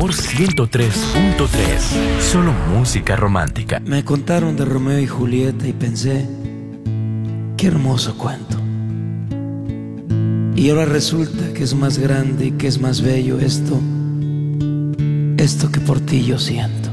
Amor 103.3. Solo música romántica. Me contaron de Romeo y Julieta y pensé, qué hermoso cuento. Y ahora resulta que es más grande y que es más bello esto que por ti yo siento.